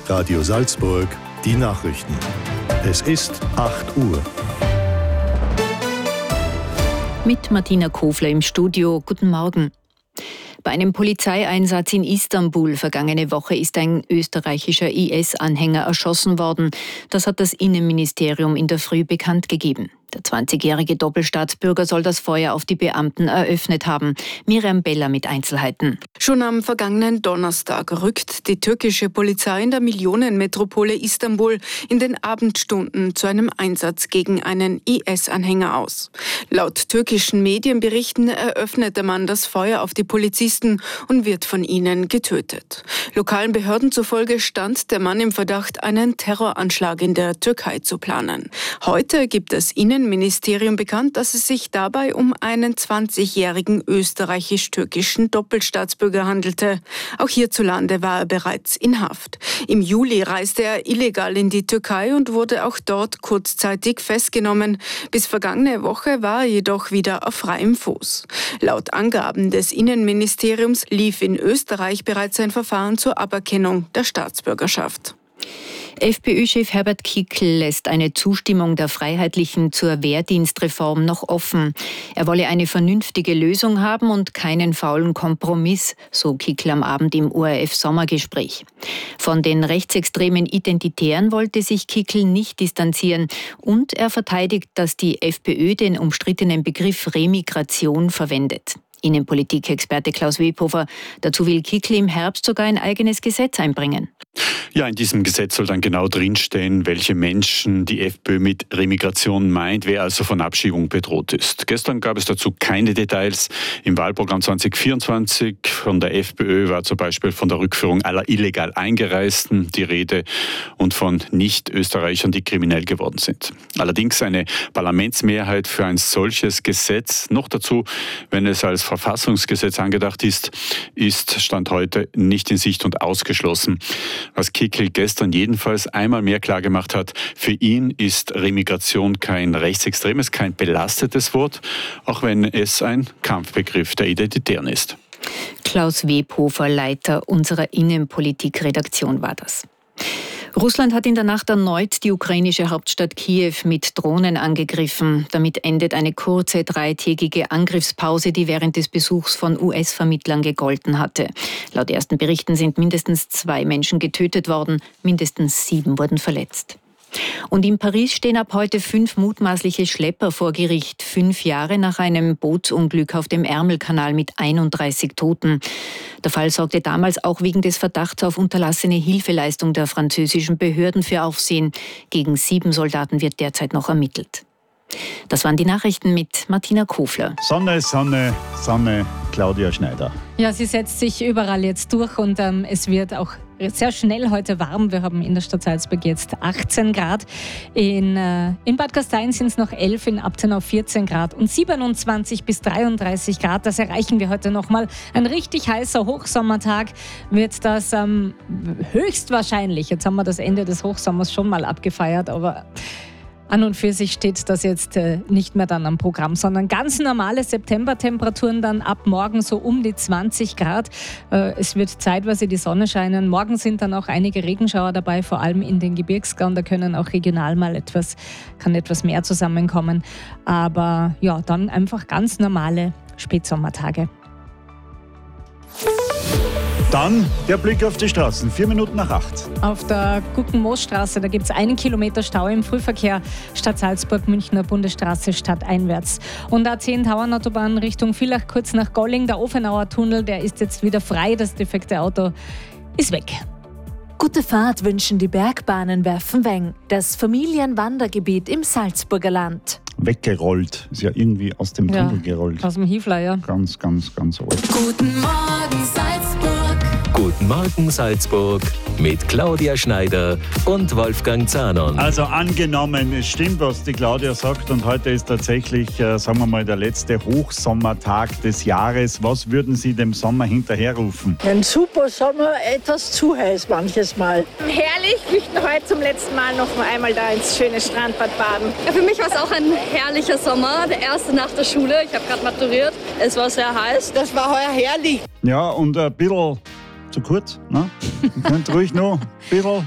Radio Salzburg, die Nachrichten. Es ist 8 Uhr. Mit Martina Kofler im Studio. Guten Morgen. Bei einem Polizeieinsatz in Istanbul vergangene Woche ist ein österreichischer IS-Anhänger erschossen worden. Das hat das Innenministerium in der Früh bekannt gegeben. Der 20-jährige Doppelstaatsbürger soll das Feuer auf die Beamten eröffnet haben. Miriam Beller mit Einzelheiten. Schon am vergangenen Donnerstag rückt die türkische Polizei in der Millionenmetropole Istanbul in den Abendstunden zu einem Einsatz gegen einen IS-Anhänger aus. Laut türkischen Medienberichten eröffnet der Mann das Feuer auf die Polizisten und wird von ihnen getötet. Lokalen Behörden zufolge stand der Mann im Verdacht, einen Terroranschlag in der Türkei zu planen. Heute gibt das Innenministerium bekannt, dass es sich dabei um einen 20-jährigen österreichisch-türkischen Doppelstaatsbürger handelte. Auch hierzulande war er bereits in Haft. Im Juli reiste er illegal in die Türkei und wurde auch dort kurzzeitig festgenommen. Bis vergangene Woche war er jedoch wieder auf freiem Fuß. Laut Angaben des Innenministeriums lief in Österreich bereits ein Verfahren zur Aberkennung der Staatsbürgerschaft. FPÖ-Chef Herbert Kickl lässt eine Zustimmung der Freiheitlichen zur Wehrdienstreform noch offen. Er wolle eine vernünftige Lösung haben und keinen faulen Kompromiss, so Kickl am Abend im ORF-Sommergespräch. Von den rechtsextremen Identitären wollte sich Kickl nicht distanzieren und er verteidigt, dass die FPÖ den umstrittenen Begriff Remigration verwendet. Innenpolitik-Experte Klaus Webhofer. Dazu will Kickl im Herbst sogar ein eigenes Gesetz einbringen. Ja, in diesem Gesetz soll dann genau drinstehen, welche Menschen die FPÖ mit Remigration meint, wer also von Abschiebung bedroht ist. Gestern gab es dazu keine Details. Im Wahlprogramm 2024 von der FPÖ war zum Beispiel von der Rückführung aller illegal Eingereisten die Rede und von Nicht-Österreichern, die kriminell geworden sind. Allerdings eine Parlamentsmehrheit für ein solches Gesetz, noch dazu, wenn es als Verfassungsgesetz angedacht ist Stand heute nicht in Sicht und ausgeschlossen. Was Kickl gestern jedenfalls einmal mehr klargemacht hat, für ihn ist Remigration kein rechtsextremes, kein belastetes Wort, auch wenn es ein Kampfbegriff der Identitären ist. Klaus Webhofer, Leiter unserer Innenpolitik-Redaktion, war das. Russland hat in der Nacht erneut die ukrainische Hauptstadt Kiew mit Drohnen angegriffen. Damit endet eine kurze 3-tägige Angriffspause, die während des Besuchs von US-Vermittlern gegolten hatte. Laut ersten Berichten sind mindestens 2 Menschen getötet worden, mindestens 7 wurden verletzt. Und in Paris stehen ab heute 5 mutmaßliche Schlepper vor Gericht, 5 Jahre nach einem Bootsunglück auf dem Ärmelkanal mit 31 Toten. Der Fall sorgte damals auch wegen des Verdachts auf unterlassene Hilfeleistung der französischen Behörden für Aufsehen. Gegen 7 Soldaten wird derzeit noch ermittelt. Das waren die Nachrichten mit Martina Kofler. Sonne, Sonne, Sonne, Claudia Schneider. Ja, sie setzt sich überall jetzt durch und es wird auch sehr schnell heute warm. Wir haben in der Stadt Salzburg jetzt 18 Grad. In Bad Gastein sind es noch 11, in Abtenau 14 Grad und 27 bis 33 Grad. Das erreichen wir heute nochmal. Ein richtig heißer Hochsommertag wird das höchstwahrscheinlich. Jetzt haben wir das Ende des Hochsommers schon mal abgefeiert, aber an und für sich steht das jetzt nicht mehr dann am Programm, sondern ganz normale Septembertemperaturen dann ab morgen so um die 20 Grad. Es wird zeitweise die Sonne scheinen. Morgen sind dann auch einige Regenschauer dabei, vor allem in den Gebirgsgauen. Da können auch regional mal etwas mehr zusammenkommen. Aber ja, dann einfach ganz normale Spätsommertage. Dann der Blick auf die Straßen, 4 Minuten nach 8. Auf der Guckenmoosstraße, da gibt es 1 Kilometer Stau im Frühverkehr Stadt Salzburg, Münchner Bundesstraße stadteinwärts. Und A10 Tauernautobahn Richtung Villach, kurz nach Golling, der Ofenauer Tunnel, der ist jetzt wieder frei, das defekte Auto ist weg. Gute Fahrt wünschen die Bergbahnen Werfenweng, das Familienwandergebiet im Salzburger Land. Weggerollt, ist ja irgendwie aus dem Tunnel gerollt. Aus dem Hiefler, ja. Ganz, ganz, ganz alt. Guten Morgen Salzburg. Guten Morgen Salzburg mit Claudia Schneider und Wolfgang Zahnon. Also angenommen, es stimmt, was die Claudia sagt und heute ist tatsächlich, sagen wir mal, der letzte Hochsommertag des Jahres. Was würden Sie dem Sommer hinterherrufen? Ein super Sommer, etwas zu heiß manches Mal. Herrlich, möchten heute zum letzten Mal noch einmal da ins schöne Strandbad baden. Ja, für mich war es auch ein herrlicher Sommer, der erste nach der Schule. Ich habe gerade maturiert, es war sehr heiß. Das war heuer herrlich. Ja, und ein bisschen zu kurz, ne? Ihr könnt ruhig noch ein bisschen